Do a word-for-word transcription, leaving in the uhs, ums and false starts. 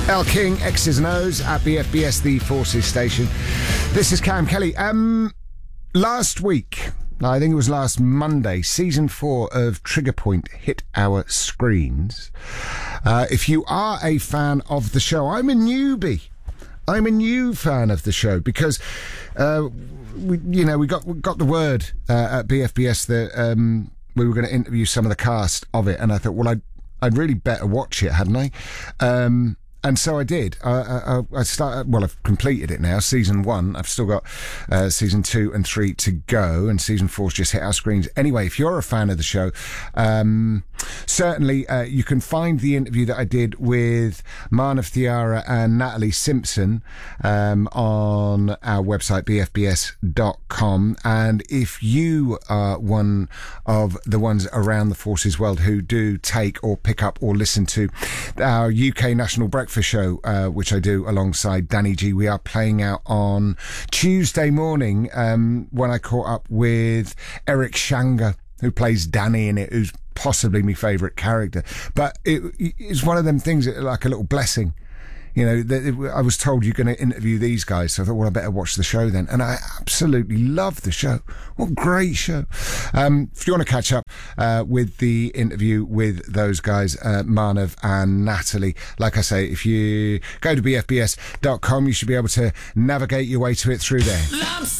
El King, X's and O's at B F B S, the Forces station. This is Cam Kelly. Um, last week, I think it was last Monday, season four of Trigger Point hit our screens. Uh, if you are a fan of the show, I'm a newbie. I'm a new fan of the show because, uh, we, you know, we got we got the word uh, at B F B S that um, we were going to interview some of the cast of it, and I thought, well, I'd I'd really better watch it, hadn't I? Um, And so I did. I, I, I started. Well, I've completed it now. Season one. I've still got uh, season two and three to go, and season four's just hit our screens. Anyway, if you're a fan of the show, um, certainly uh, you can find the interview that I did with Manav Thiara and Natalie Simpson um, on our website b f b s dot com. And if you are one of the ones around the Forces world who do take or pick up or listen to our U K National Breakfast show, uh, which I do alongside Danny G. We are playing out on Tuesday morning um, when I caught up with Eric Shanga, who plays Danny in it, who's possibly my favourite character. But it, it's one of them things that, like a little blessing. You know, that I was told you're going to interview these guys, so I thought, well, I better watch the show then. And I absolutely love the show. What a great show. Um, if you want to catch up uh, with the interview with those guys, uh, Manav and Natalie, like I say, if you go to b f b s dot com, you should be able to navigate your way to it through there.